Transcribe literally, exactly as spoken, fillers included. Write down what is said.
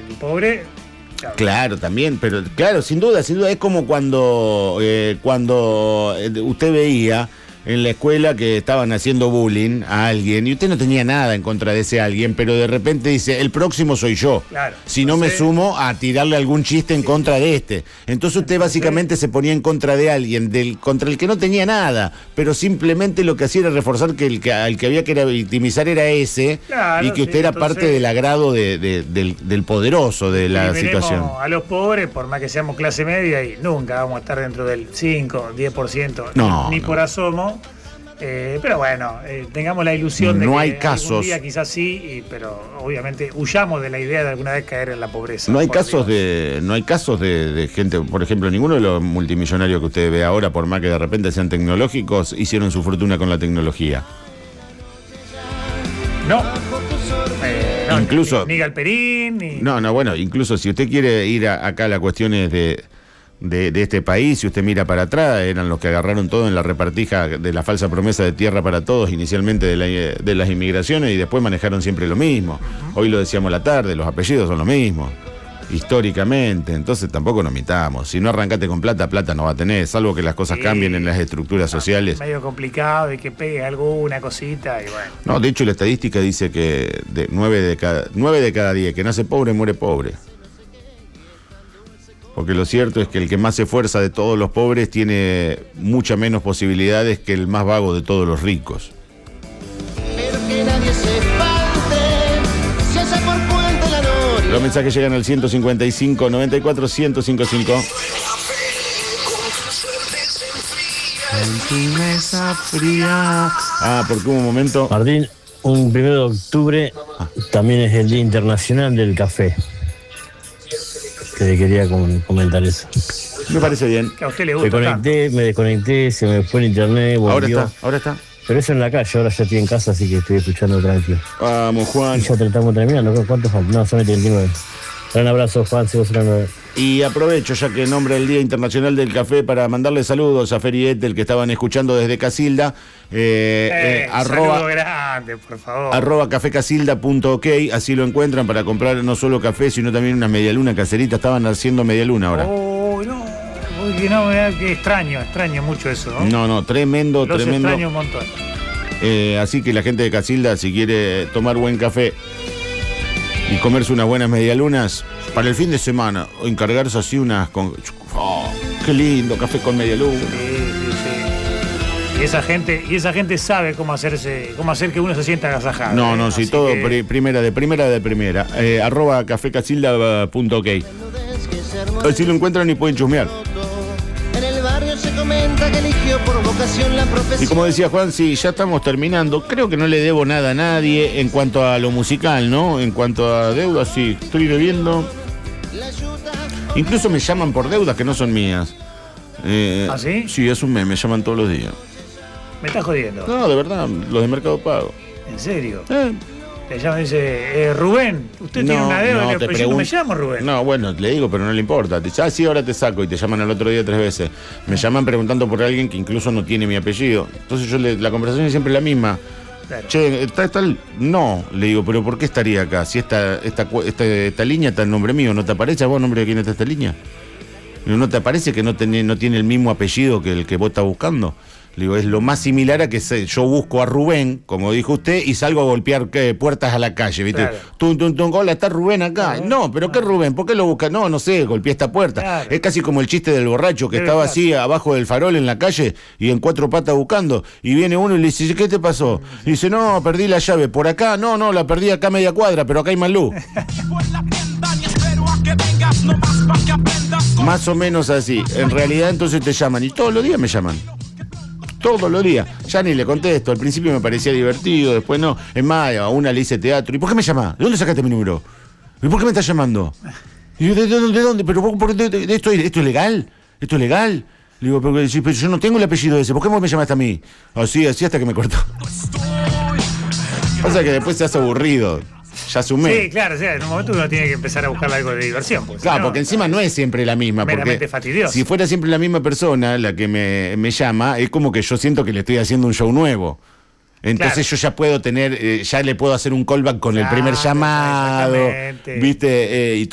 el pobre... Claro. Claro, también, pero claro, sin duda, sin duda, es como cuando, eh, cuando usted veía en la escuela que estaban haciendo bullying a alguien y usted no tenía nada en contra de ese alguien, pero de repente dice, el próximo soy yo. Claro, si no, no me sumo a tirarle algún chiste en sí. contra de este. Entonces usted básicamente sí. se ponía en contra de alguien, del, contra el que no tenía nada, pero simplemente lo que hacía era reforzar que el que, el que había que victimizar era ese, claro, y que usted sí, era entonces, parte del agrado de, de, del, del poderoso de la situación. A los pobres, por más que seamos clase media, y nunca vamos a estar dentro del cinco, diez por ciento, no, ni no. por asomo. Eh, pero bueno, eh, tengamos la ilusión de no que hay casos, algún día quizás sí, y, pero obviamente huyamos de la idea de alguna vez caer en la pobreza. No hay casos de, no hay casos de, de gente, por ejemplo, ninguno de los multimillonarios que usted ve ahora, por más que de repente sean tecnológicos, hicieron su fortuna con la tecnología. No. Eh, no incluso ni, ni Galperín, ni... No, no, bueno, incluso si usted quiere ir a, acá a las cuestiones de De, de este país, si usted mira para atrás, eran los que agarraron todo en la repartija de la falsa promesa de tierra para todos, inicialmente de, la, de las inmigraciones, y después manejaron siempre lo mismo. Uh-huh. Hoy lo decíamos la tarde, los apellidos son lo mismo, históricamente, entonces tampoco nos mitamos. Si no arrancaste con plata, plata no va a tener, salvo que las cosas sí. cambien en las estructuras sociales. Es medio complicado y que pegue alguna cosita y bueno. No, de hecho la estadística dice que de nueve de cada, nueve de cada diez que nace pobre, muere pobre. Porque lo cierto es que el que más se esfuerza de todos los pobres tiene muchas menos posibilidades que el más vago de todos los ricos. Pero que nadie se espante, si hace por cuenta la noria. Los mensajes llegan al ciento cincuenta y cinco, noventa y cuatro, ciento cincuenta y cinco. Mesa fría. Ah, porque hubo un momento. Martín, un primero de octubre ah. también es el Día Internacional del Café. Que quería comentar eso. Me parece bien. Que a usted le gusta. Me conecté, tanto. me desconecté, se me fue el internet, volvió. Ahora está, ahora está. Pero eso en la calle, ahora ya estoy en casa, así que estoy escuchando tranquilo. Vamos, Juan. Y ya tratamos terminando. ¿Cuántos faltan? No, son treinta y nueve. Gran abrazo, Juan, sigo nueve. Y aprovecho, ya que nombra el Día Internacional del Café, para mandarle saludos a Fer y Ethel, que estaban escuchando desde Casilda. Eh, eh, eh, arroba, saludo grande, por favor. Arroba cafecasilda punto ok, así lo encuentran para comprar no solo café, sino también una medialuna caserita. Estaban haciendo medialuna ahora. Oh, no, uy, no, que extraño, extraño mucho eso, ¿no? No, no, tremendo, Los tremendo. extraño un montón. Eh, así que la gente de Casilda, si quiere tomar buen café y comerse unas buenas medialunas para el fin de semana, o encargarse así unas con... Oh, qué lindo, café con medialuna. Sí, sí, sí. Y esa gente, y esa gente sabe cómo hacerse, cómo hacer que uno se sienta agasajado. No, ¿eh? no, sí, así todo que... pri- primera de primera de primera. Eh, arroba cafecasilda punto ok. Así lo encuentran y pueden chusmear. En el barrio se comenta que eligió por vocación la profesión. Y como decía Juan, sí, ya estamos terminando. Creo que no le debo nada a nadie en cuanto a lo musical, ¿no? En cuanto a deudas, sí, estoy debiendo. Incluso me llaman por deudas que no son mías. Eh, ¿Ah, sí? Sí, es un meme, me llaman todos los días. Me estás jodiendo. No, de verdad, los de Mercado Pago. ¿En serio? Eh. Te llama y dice, eh, Rubén, usted no, tiene una deuda, no, pero yo no me llamo Rubén. No, bueno, le digo, pero no le importa. Te dice, ah, sí, ahora te saco, y te llaman al otro día tres veces. Me llaman preguntando por alguien que incluso no tiene mi apellido. Entonces yo le, la conversación es siempre la misma. Claro. Che, ¿está, está el... No, le digo, pero ¿por qué estaría acá? Si esta, esta, esta, esta línea está en nombre mío, ¿no te aparece a vos nombre de quién está esta línea? ¿No te parece que no, ten, no tiene el mismo apellido que el que vos estás buscando? Le digo, es lo más similar a que se, yo busco a Rubén, como dijo usted, y salgo a golpear ¿qué? puertas a la calle, ¿viste? Claro. Tum, tum, tum, hola, está Rubén acá. Claro. No, pero ¿qué Rubén? ¿Por qué lo busca? No, no sé, golpeé esta puerta. Claro. Es casi como el chiste del borracho que pero estaba claro. así abajo del farol en la calle y en cuatro patas buscando. Y viene uno y le dice, ¿qué te pasó? Y dice, no, perdí la llave. ¿Por acá? No, no, la perdí acá a media cuadra, pero acá hay más luz. Más o menos así. En realidad entonces te llaman y todos los días me llaman. Todos los días. Ya ni le contesto. Al principio me parecía divertido, después no. Es más, a una le hice teatro. ¿Y por qué me llama? ¿De dónde sacaste mi número? ¿Y por qué me estás llamando? ¿Y de, de, de dónde? ¿Pero por, por, de, de, esto, esto es legal? ¿Esto es legal? Le digo, pero, pero yo no tengo el apellido ese. ¿Por qué vos me llamaste a mí? Así, así hasta que me cortó. Pasa que después se hace aburrido. Ya sumé. Sí, claro, o sea, en un momento uno tiene que empezar a buscar algo de diversión. Pues, claro, ¿no? porque encima no es siempre la misma. Meramente fastidioso. Si fuera siempre la misma persona la que me, me llama, es como que yo siento que le estoy haciendo un show nuevo. Entonces claro. yo ya puedo tener, eh, ya le puedo hacer un callback con claro, el primer llamado, ¿viste? Eh, y